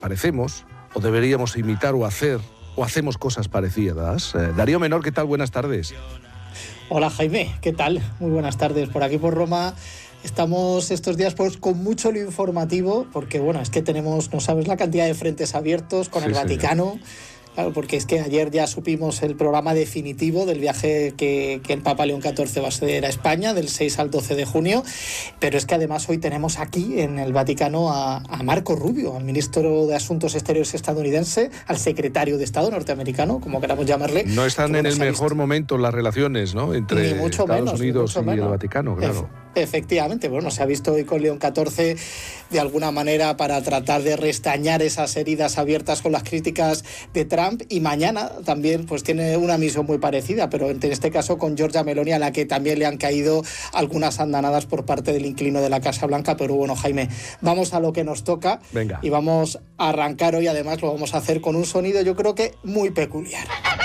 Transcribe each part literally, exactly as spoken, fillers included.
parecemos, o deberíamos imitar o hacer, o hacemos cosas parecidas. Eh, Darío Menor, ¿qué tal? Buenas tardes. Hola Jaime, ¿qué tal? Muy buenas tardes. Por aquí por Roma estamos estos días pues con mucho lío informativo, porque bueno, es que tenemos, no sabes la cantidad de frentes abiertos con sí, el Vaticano. Sí. Claro, porque es que ayer ya supimos el programa definitivo del viaje que, que el Papa León catorce va a hacer a España, del seis al doce de junio, pero es que además hoy tenemos aquí en el Vaticano a, a Marco Rubio, al ministro de Asuntos Exteriores estadounidense, al secretario de Estado norteamericano, como queramos llamarle. No están en el mejor momento las relaciones, ¿no?, entre ni mucho Estados menos, Unidos ni mucho y menos. el Vaticano, claro. Ef- efectivamente, bueno, se ha visto hoy con León catorce de alguna manera para tratar de restañar esas heridas abiertas con las críticas de Trump, y mañana también pues tiene una misión muy parecida, pero en este caso con Giorgia Meloni, a la que también le han caído algunas andanadas por parte del inquilino de la Casa Blanca. Pero bueno, Jaime, vamos a lo que nos toca. Venga. Y vamos a arrancar hoy, además lo vamos a hacer con un sonido yo creo que muy peculiar.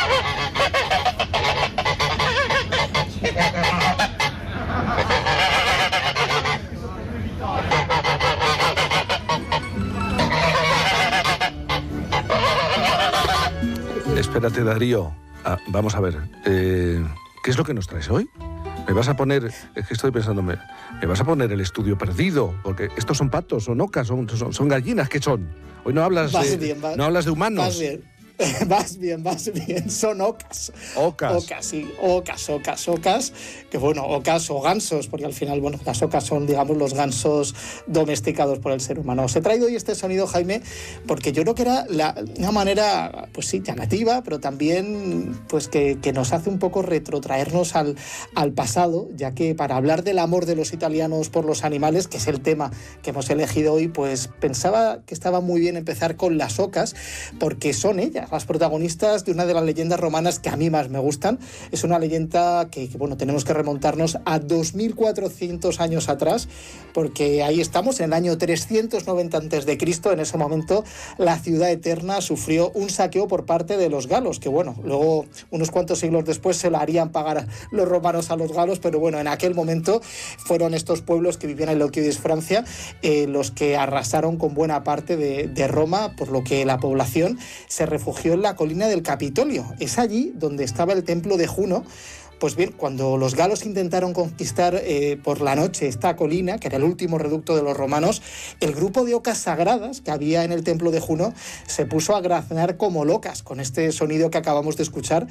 Espérate, Darío. Ah, vamos a ver. Eh, ¿Qué es lo que nos traes hoy? ¿Me vas a poner, es que estoy pensando, ¿me, me vas a poner El Estudio Perdido? Porque estos son patos, son ocas, son, son, son gallinas, ¿qué son? Hoy no hablas, de, bien, vas, no hablas de humanos. Vas bien. Vas bien, vas bien, son ocas. Ocas. Ocas, sí, ocas, ocas, ocas. Que bueno, ocas o gansos, porque al final, bueno, las ocas son, digamos, los gansos domesticados por el ser humano. Os he traído hoy este sonido, Jaime, porque yo creo que era la, una manera, pues sí, llamativa, pero también, pues que, que nos hace un poco retrotraernos al, al pasado, ya que para hablar del amor de los italianos por los animales, que es el tema que hemos elegido hoy, pues pensaba que estaba muy bien empezar con las ocas, porque son ellas las protagonistas de una de las leyendas romanas que a mí más me gustan. Es una leyenda que, que bueno, tenemos que remontarnos a dos mil cuatrocientos años atrás, porque ahí estamos, en el año trescientos noventa antes de Cristo. En ese momento la ciudad eterna sufrió un saqueo por parte de los galos, que bueno, luego unos cuantos siglos después se la harían pagar los romanos a los galos, pero bueno, en aquel momento fueron estos pueblos que vivían en lo que hoy es Francia, eh, los que arrasaron con buena parte de, de Roma, por lo que la población se refugió en la colina del Capitolio. Es allí donde estaba el templo de Juno. Pues bien, cuando los galos intentaron conquistar eh, por la noche esta colina, que era el último reducto de los romanos, el grupo de ocas sagradas que había en el templo de Juno se puso a graznar como locas con este sonido que acabamos de escuchar,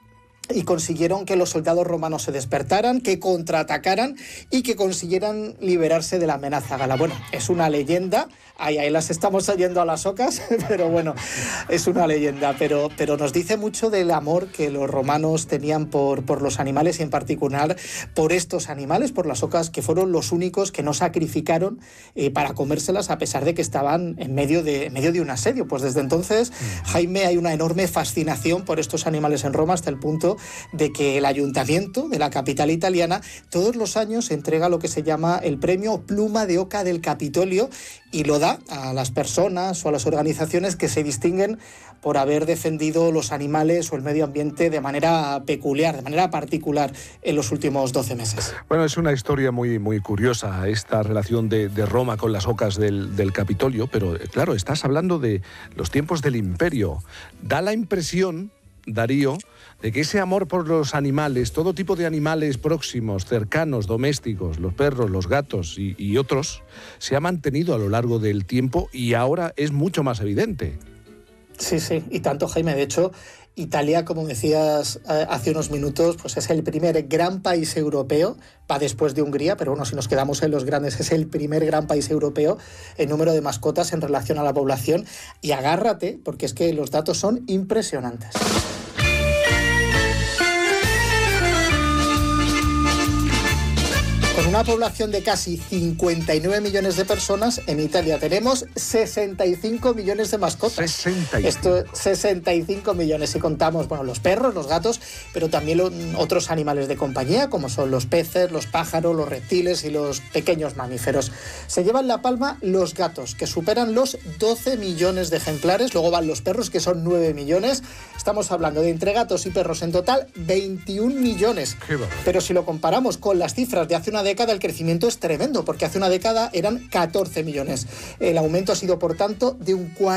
y consiguieron que los soldados romanos se despertaran, que contraatacaran y que consiguieran liberarse de la amenaza gala. Bueno, es una leyenda, ahí, ahí las estamos oyendo a las ocas, pero bueno, es una leyenda, pero, pero nos dice mucho del amor que los romanos tenían por, por los animales, y en particular por estos animales, por las ocas, que fueron los únicos que no sacrificaron eh, para comérselas, a pesar de que estaban en medio de, en medio de un asedio. Pues desde entonces, Jaime, hay una enorme fascinación por estos animales en Roma, hasta el punto de que el ayuntamiento de la capital italiana todos los años entrega lo que se llama el premio Pluma de Oca del Capitolio, y lo da a las personas o a las organizaciones que se distinguen por haber defendido los animales o el medio ambiente de manera peculiar, de manera particular en los últimos doce meses. Bueno, es una historia muy, muy curiosa esta relación de, de Roma con las ocas del, del Capitolio, pero claro, estás hablando de los tiempos del Imperio. Da la impresión, Darío, de que ese amor por los animales, todo tipo de animales próximos, cercanos, domésticos, los perros, los gatos y, y otros, se ha mantenido a lo largo del tiempo y ahora es mucho más evidente. Sí, sí, y tanto, Jaime. De hecho, Italia, como decías eh, hace unos minutos, pues es el primer gran país europeo, va después de Hungría, pero bueno, si nos quedamos en los grandes, es el primer gran país europeo en número de mascotas en relación a la población. Y agárrate, porque es que los datos son impresionantes. Con una población de casi cincuenta y nueve millones de personas, en Italia tenemos sesenta y cinco millones de mascotas. sesenta y cinco. Esto, sesenta y cinco millones, si contamos, bueno, los perros, los gatos, pero también lo, otros animales de compañía, como son los peces, los pájaros, los reptiles y los pequeños mamíferos. Se llevan la palma los gatos, que superan los doce millones de ejemplares. Luego van los perros, que son nueve millones. Estamos hablando de, entre gatos y perros, en total veintiún millones. Qué barbaridad. Pero si lo comparamos con las cifras de hace una década, el crecimiento es tremendo, porque hace una década eran catorce millones. El aumento ha sido, por tanto, de un cuarenta.